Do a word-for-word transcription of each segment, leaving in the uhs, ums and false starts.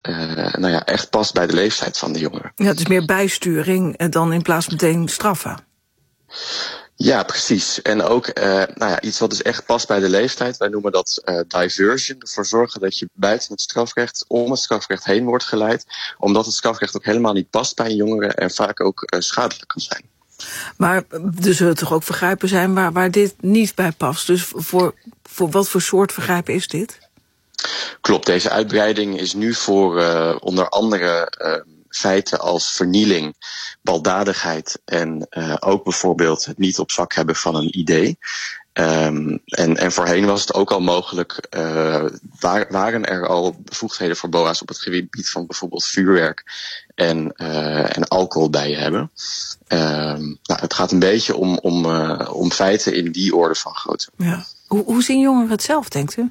uh, nou ja, echt past bij de leeftijd van de jongeren. Ja, het is meer bijsturing dan in plaats meteen straffen. Ja, precies. En ook uh, nou ja, iets wat dus echt past bij de leeftijd. Wij noemen dat uh, diversion. Ervoor zorgen dat je buiten het strafrecht, om het strafrecht heen wordt geleid. Omdat het strafrecht ook helemaal niet past bij een jongere en vaak ook uh, schadelijk kan zijn. Maar er zullen toch ook vergrijpen zijn waar, waar dit niet bij past. Dus voor, voor wat voor soort vergrijpen is dit? Klopt, deze uitbreiding is nu voor uh, onder andere uh, feiten als vernieling, baldadigheid en uh, ook bijvoorbeeld het niet op zak hebben van een I D. Um, en, en voorheen was het ook al mogelijk, uh, waar, waren er al bevoegdheden voor B O A's op het gebied van bijvoorbeeld vuurwerk en, uh, en alcohol bij je hebben. Um, nou, het gaat een beetje om, om, uh, om feiten in die orde van grootte. Ja. Hoe, hoe zien jongeren het zelf, denkt u?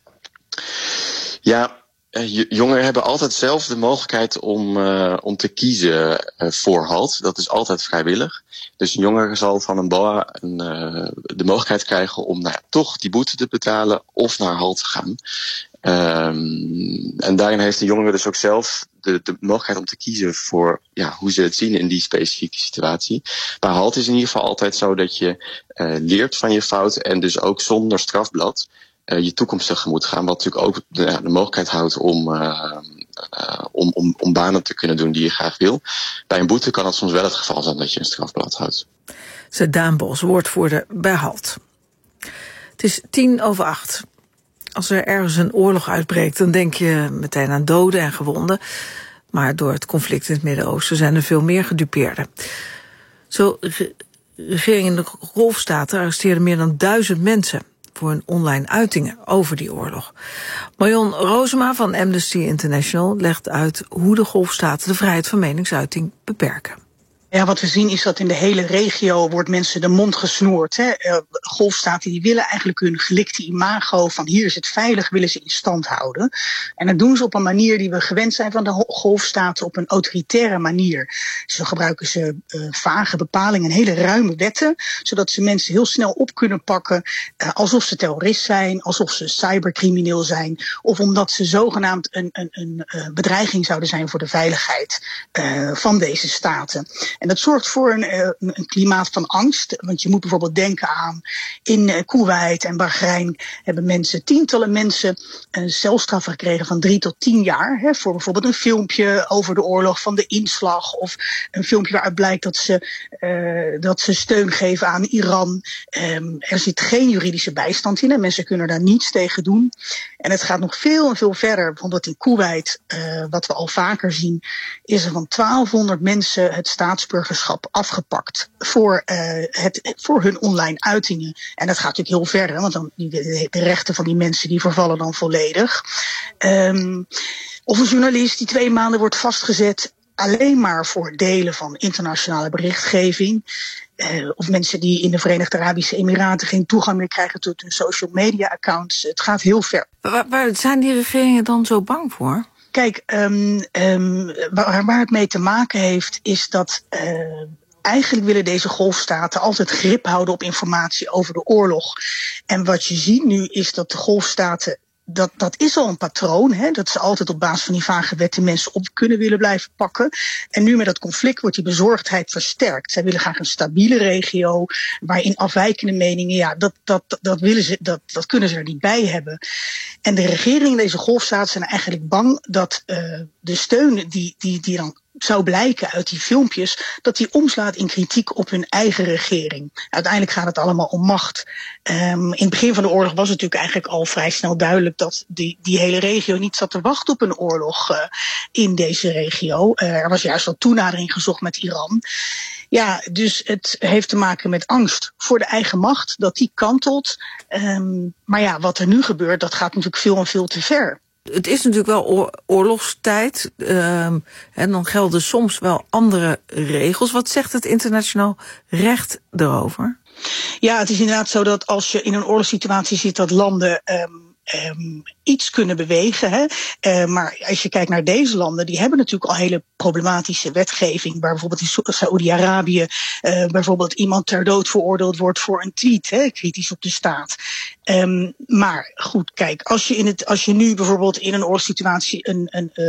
Ja, uh, jongeren hebben altijd zelf de mogelijkheid om, uh, om te kiezen uh, voor halt. Dat is altijd vrijwillig. Dus een jongere zal van een B O A een, uh, de mogelijkheid krijgen om nou ja, toch die boete te betalen of naar halt te gaan. Um, en daarin heeft de jongere dus ook zelf de, de mogelijkheid om te kiezen voor ja, hoe ze het zien in die specifieke situatie. Bij halt is in ieder geval altijd zo dat je uh, leert van je fouten en dus ook zonder strafblad uh, je toekomst tegemoet gaan. Wat natuurlijk ook de, de mogelijkheid houdt om, uh, uh, om, om, om banen te kunnen doen die je graag wil. Bij een boete kan het soms wel het geval zijn dat je een strafblad houdt. Zei Daan Bos, woordvoerder bij halt. Het is tien over acht. Als er ergens een oorlog uitbreekt, dan denk je meteen aan doden en gewonden. Maar door het conflict in het Midden-Oosten zijn er veel meer gedupeerden. Zo, de regering in de Golfstaten arresteerde meer dan duizend mensen voor hun online uitingen over die oorlog. Marion Rozema van Amnesty International legt uit hoe de Golfstaten de vrijheid van meningsuiting beperken. Ja, wat we zien is dat in de hele regio wordt mensen de mond gesnoerd. Hè. Uh, golfstaten die willen eigenlijk hun gelikte imago van hier is het veilig, willen ze in stand houden. En dat doen ze op een manier die we gewend zijn van de golfstaten, op een autoritaire manier. Zo gebruiken ze uh, vage bepalingen en hele ruime wetten, zodat ze mensen heel snel op kunnen pakken, uh, alsof ze terrorist zijn, alsof ze cybercrimineel zijn, of omdat ze zogenaamd een, een, een uh, bedreiging zouden zijn voor de veiligheid uh, van deze staten. En dat zorgt voor een, een klimaat van angst. Want je moet bijvoorbeeld denken aan in Koeweit en Bahrein hebben mensen, tientallen mensen een celstraf gekregen van drie tot tien jaar. Hè, voor bijvoorbeeld een filmpje over de oorlog van de inslag. Of een filmpje waaruit blijkt dat ze, uh, dat ze steun geven aan Iran. Um, er zit geen juridische bijstand in en mensen kunnen daar niets tegen doen. En het gaat nog veel en veel verder. Bijvoorbeeld in Koeweit, uh, wat we al vaker zien, is er van twaalfhonderd mensen het staatsburgerschap afgepakt voor, uh, het, voor hun online uitingen. En dat gaat natuurlijk heel verder, want dan, die, de, de rechten van die mensen die vervallen dan volledig. Um, of een journalist die twee maanden wordt vastgezet alleen maar voor delen van internationale berichtgeving. Uh, of mensen die in de Verenigde Arabische Emiraten geen toegang meer krijgen tot hun social media accounts. Het gaat heel ver. Waar, waar zijn die regeringen dan zo bang voor? Kijk, um, um, waar, waar het mee te maken heeft is dat uh, eigenlijk willen deze golfstaten altijd grip houden op informatie over de oorlog. En wat je ziet nu is dat de golfstaten, Dat, dat is al een patroon, hè, dat ze altijd op basis van die vage wetten mensen op kunnen willen blijven pakken. En nu met dat conflict wordt die bezorgdheid versterkt. Zij willen graag een stabiele regio, waarin afwijkende meningen, ja, dat, dat, dat, willen ze, dat, dat kunnen ze er niet bij hebben. En de regeringen in deze golfstaten zijn eigenlijk bang dat uh, de steun die, die, die dan zou blijken uit die filmpjes, dat die omslaat in kritiek op hun eigen regering. Uiteindelijk gaat het allemaal om macht. Um, in het begin van de oorlog was het natuurlijk eigenlijk al vrij snel duidelijk dat die, die hele regio niet zat te wachten op een oorlog uh, in deze regio. Uh, er was juist wel toenadering gezocht met Iran. Ja, dus het heeft te maken met angst voor de eigen macht, dat die kantelt. Um, maar ja, wat er nu gebeurt, dat gaat natuurlijk veel en veel te ver. Het is natuurlijk wel oor- oorlogstijd um, en dan gelden soms wel andere regels. Wat zegt het internationaal recht erover? Ja, het is inderdaad zo dat als je in een oorlogssituatie zit dat landen Um, Um, iets kunnen bewegen. Hè. Uh, maar als je kijkt naar deze landen, die hebben natuurlijk al hele problematische wetgeving. Waar bijvoorbeeld in Saoedi-Arabië uh, bijvoorbeeld iemand ter dood veroordeeld wordt voor een tweet, hè, kritisch op de staat. Um, maar goed, kijk, als je, in het, als je nu bijvoorbeeld in een oorlogssituatie een, een, um, iets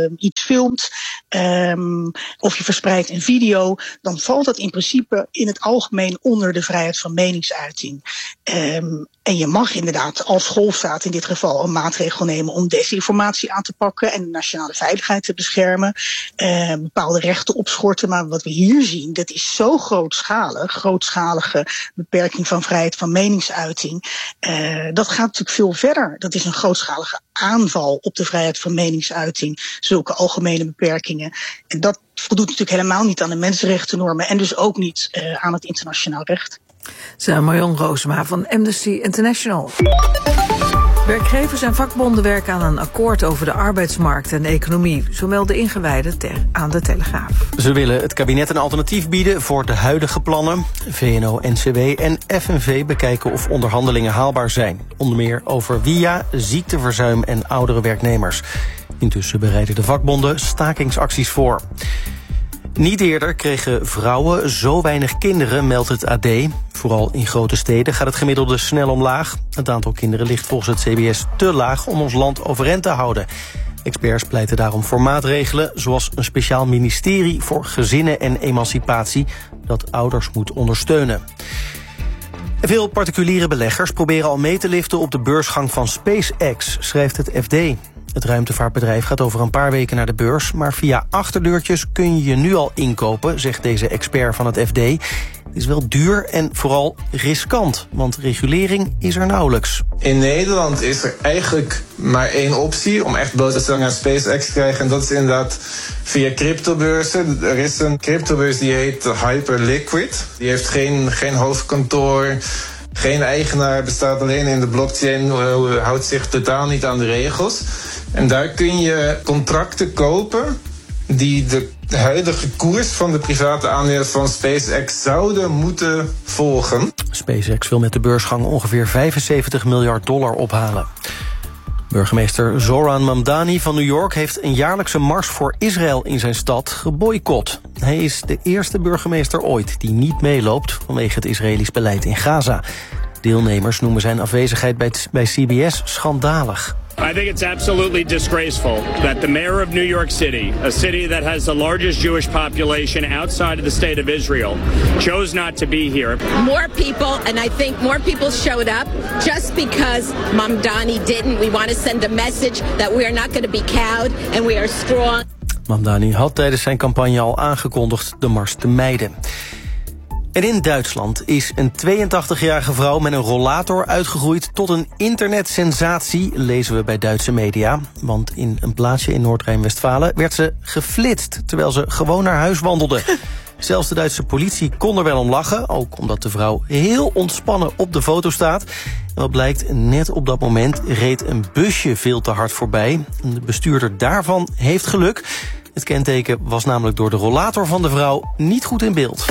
filmt um, of je verspreidt een video, dan valt dat in principe in het algemeen onder de vrijheid van meningsuiting. Um, en je mag inderdaad als golfstaat in dit geval een maatregel nemen om desinformatie aan te pakken en de nationale veiligheid te beschermen, uh, bepaalde rechten opschorten. Maar wat we hier zien, dat is zo grootschalig, grootschalige beperking van vrijheid van meningsuiting. Uh, dat gaat natuurlijk veel verder. Dat is een grootschalige aanval op de vrijheid van meningsuiting, zulke algemene beperkingen. En dat voldoet natuurlijk helemaal niet aan de mensenrechtennormen en dus ook niet uh, aan het internationaal recht. Zei Marion Roosema van Amnesty International. Werkgevers en vakbonden werken aan een akkoord over de arbeidsmarkt en de economie, zo melden ingewijden aan de Telegraaf. Ze willen het kabinet een alternatief bieden voor de huidige plannen. V N O N C W en F N V bekijken of onderhandelingen haalbaar zijn. Onder meer over W I A, ziekteverzuim en oudere werknemers. Intussen bereiden de vakbonden stakingsacties voor. Niet eerder kregen vrouwen zo weinig kinderen, meldt het A D. Vooral in grote steden gaat het gemiddelde snel omlaag. Het aantal kinderen ligt volgens het C B S te laag om ons land overeind te houden. Experts pleiten daarom voor maatregelen, zoals een speciaal ministerie voor gezinnen en emancipatie dat ouders moet ondersteunen. Veel particuliere beleggers proberen al mee te liften op de beursgang van SpaceX, schrijft het F D. Het ruimtevaartbedrijf gaat over een paar weken naar de beurs, maar via achterdeurtjes kun je je nu al inkopen, zegt deze expert van het F D. Het is wel duur en vooral riskant, want regulering is er nauwelijks. In Nederland is er eigenlijk maar één optie om echt blootstelling aan SpaceX te krijgen. En dat is inderdaad via cryptobeurzen. Er is een cryptobeurs die heet Hyperliquid. Die heeft geen, geen hoofdkantoor, geen eigenaar, bestaat alleen in de blockchain, houdt zich totaal niet aan de regels. En daar kun je contracten kopen die de huidige koers van de private aandelen van SpaceX zouden moeten volgen. SpaceX wil met de beursgang ongeveer vijfenzeventig miljard dollar ophalen. Burgemeester Zoran Mamdani van New York heeft een jaarlijkse mars voor Israël in zijn stad geboycott. Hij is de eerste burgemeester ooit die niet meeloopt vanwege het Israëlisch beleid in Gaza. Deelnemers noemen zijn afwezigheid bij, bij C B S schandalig. I think it's absolutely disgraceful that the mayor of New York City, a city that has the largest Jewish population outside of the state of Israel, chose not to be here. More people, and I think more people showed up just because Mamdani didn't. We want to send a message that we are not going to be cowed and we are strong. Mamdani had tijdens zijn campagne al aangekondigd de mars te mijden. En in Duitsland is een tweeëntachtigjarige vrouw met een rollator uitgegroeid tot een internetsensatie, lezen we bij Duitse media. Want in een plaatsje in Noord-Rijn-Westfalen werd ze geflitst, terwijl ze gewoon naar huis wandelde. Zelfs de Duitse politie kon er wel om lachen, ook omdat de vrouw heel ontspannen op de foto staat. En wat blijkt, net op dat moment reed een busje veel te hard voorbij. De bestuurder daarvan heeft geluk. Het kenteken was namelijk door de rollator van de vrouw niet goed in beeld.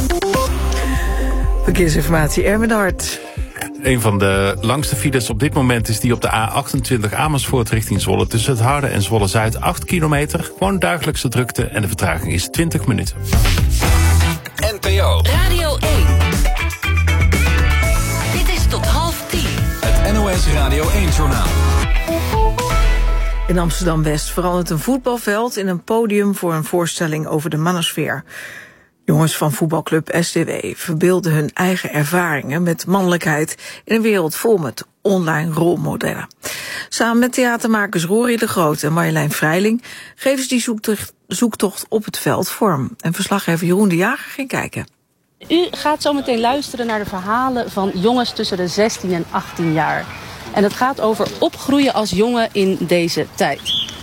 Verkeersinformatie, Erwin Hart. Een van de langste files op dit moment is die op de A achtentwintig Amersfoort richting Zwolle. Tussen het Harde en Zwolle-Zuid, acht kilometer. Gewoon dagelijkse drukte en de vertraging is twintig minuten. N P O Radio één. Dit is tot half tien. Het N O S Radio één-journaal. In Amsterdam-West verandert een voetbalveld in een podium voor een voorstelling over de manosfeer. Jongens van voetbalclub S D W verbeelden hun eigen ervaringen met mannelijkheid in een wereld vol met online rolmodellen. Samen met theatermakers Rory de Groot en Marjolein Vrijling geven ze die zoektocht, zoektocht op het veld vorm. En verslaggever Jeroen de Jager ging kijken. U gaat zo meteen luisteren naar de verhalen van jongens tussen de zestien en achttien jaar. En het gaat over opgroeien als jongen in deze tijd.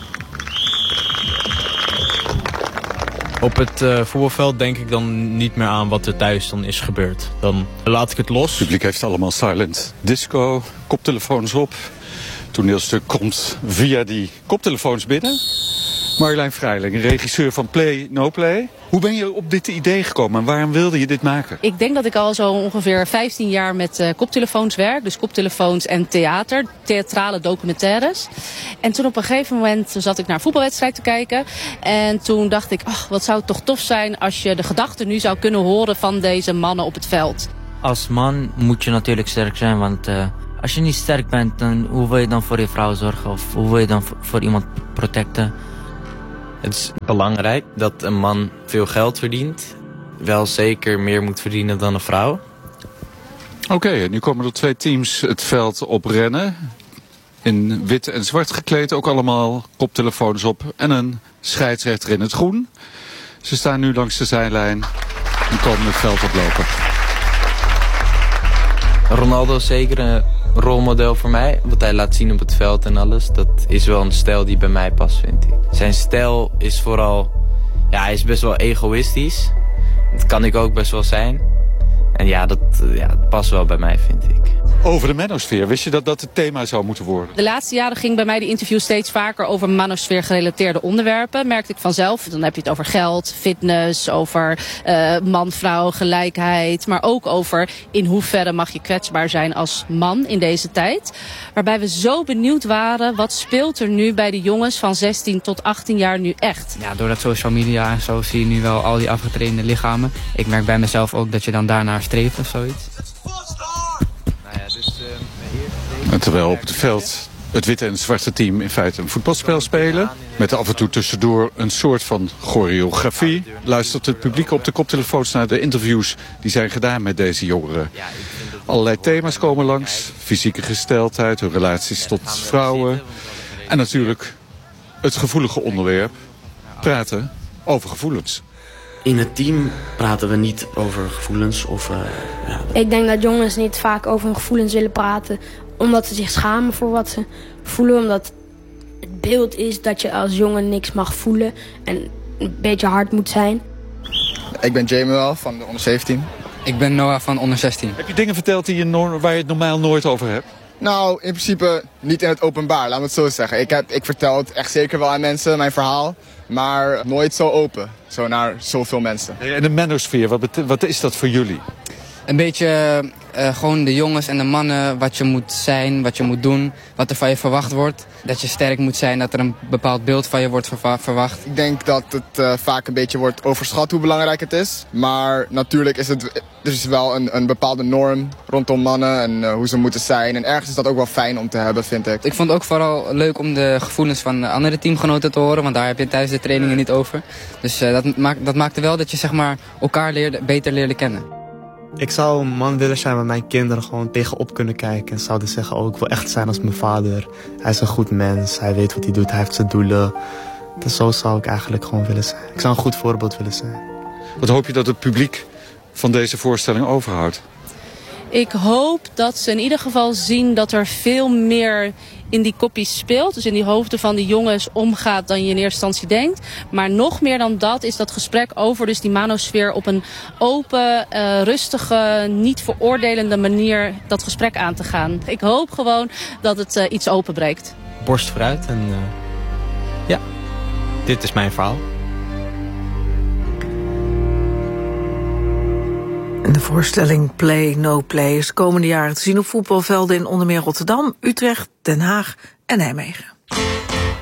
Op het uh, voetbalveld denk ik dan niet meer aan wat er thuis dan is gebeurd. Dan laat ik het los. Het publiek heeft allemaal silent disco, koptelefoons op. Het toneelstuk komt via die koptelefoons binnen. Marjolein Vrijling, regisseur van Play No Play. Hoe ben je op dit idee gekomen en waarom wilde je dit maken? Ik denk dat ik al zo ongeveer vijftien jaar met uh, koptelefoons werk. Dus koptelefoons en theater, theatrale documentaires. En toen op een gegeven moment zat ik naar een voetbalwedstrijd te kijken. En toen dacht ik, ach, wat zou het toch tof zijn als je de gedachten nu zou kunnen horen van deze mannen op het veld. Als man moet je natuurlijk sterk zijn, want uh, als je niet sterk bent, dan hoe wil je dan voor je vrouw zorgen? Of hoe wil je dan voor, voor iemand protecten? Het is belangrijk dat een man veel geld verdient. Wel zeker meer moet verdienen dan een vrouw. Oké, okay, nu komen er twee teams het veld op rennen. In wit en zwart gekleed, ook allemaal koptelefoons op. En een scheidsrechter in het groen. Ze staan nu langs de zijlijn en komen het veld oplopen. Ronaldo is zeker een rolmodel voor mij. Wat hij laat zien op het veld en alles. Dat is wel een stijl die bij mij past, vind ik. Zijn stijl is vooral... Ja, hij is best wel egoïstisch. Dat kan ik ook best wel zijn. En ja, dat, ja, dat past wel bij mij, vind ik. Over de manosfeer, wist je dat dat het thema zou moeten worden? De laatste jaren ging bij mij de interview steeds vaker over manosfeer gerelateerde onderwerpen. Merkte ik vanzelf. Dan heb je het over geld, fitness, over uh, man-vrouw, gelijkheid. Maar ook over in hoeverre mag je kwetsbaar zijn als man in deze tijd. Waarbij we zo benieuwd waren, wat speelt er nu bij de jongens van zestien tot achttien jaar nu echt? Ja, door dat social media en zo zie je nu wel al die afgetrainde lichamen. Ik merk bij mezelf ook dat je dan daarnaar streeft of zoiets. En terwijl op het veld het witte en het zwarte team in feite een voetbalspel spelen, met af en toe tussendoor een soort van choreografie, luistert het publiek op de koptelefoons naar de interviews die zijn gedaan met deze jongeren. Allerlei thema's komen langs, fysieke gesteldheid, hun relaties tot vrouwen en natuurlijk het gevoelige onderwerp, praten over gevoelens. In het team praten we niet over gevoelens of... Uh, ja. Ik denk dat jongens niet vaak over hun gevoelens willen praten, omdat ze zich schamen voor wat ze voelen. Omdat het beeld is dat je als jongen niks mag voelen en een beetje hard moet zijn. Ik ben Jamuel van de onder zeventien. Ik ben Noah van onder zestien. Heb je dingen verteld die je no- waar je het normaal nooit over hebt? Nou, in principe niet in het openbaar, laat me het zo zeggen. Ik, heb, ik vertel het echt zeker wel aan mensen, mijn verhaal. Maar nooit zo open, zo naar zoveel mensen. En de manosfeer, wat, bet- wat is dat voor jullie? Een beetje uh, gewoon de jongens en de mannen, wat je moet zijn, wat je moet doen, wat er van je verwacht wordt. Dat je sterk moet zijn, dat er een bepaald beeld van je wordt verwa- verwacht. Ik denk dat het uh, vaak een beetje wordt overschat hoe belangrijk het is. Maar natuurlijk is het er is wel een, een bepaalde norm rondom mannen en uh, hoe ze moeten zijn. En ergens is dat ook wel fijn om te hebben, vind ik. Ik vond het ook vooral leuk om de gevoelens van andere teamgenoten te horen, want daar heb je tijdens de trainingen niet over. Dus uh, dat, maakt, dat maakte wel dat je zeg maar, elkaar leerde, beter leerde kennen. Ik zou een man willen zijn waar mijn kinderen gewoon tegenop kunnen kijken. En zouden zeggen, oh, ik wil echt zijn als mijn vader. Hij is een goed mens, hij weet wat hij doet, hij heeft zijn doelen. Dus zo zou ik eigenlijk gewoon willen zijn. Ik zou een goed voorbeeld willen zijn. Wat hoop je dat het publiek van deze voorstelling overhoudt? Ik hoop dat ze in ieder geval zien dat er veel meer in die kopjes speelt. Dus in die hoofden van die jongens omgaat dan je in eerste instantie denkt. Maar nog meer dan dat is dat gesprek over dus die manosfeer op een open, uh, rustige, niet veroordelende manier dat gesprek aan te gaan. Ik hoop gewoon dat het uh, iets openbreekt. Borst vooruit en uh, ja, dit is mijn verhaal. De voorstelling Play No Play is de komende jaren te zien op voetbalvelden in onder meer Rotterdam, Utrecht, Den Haag en Nijmegen.